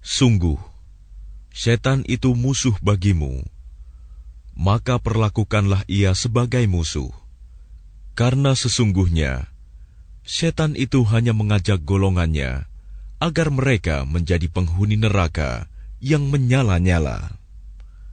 Sungguh, setan itu musuh bagimu, maka perlakukanlah ia sebagai musuh. Karena sesungguhnya, setan itu hanya mengajak golongannya agar mereka menjadi penghuni neraka yang menyala-nyala.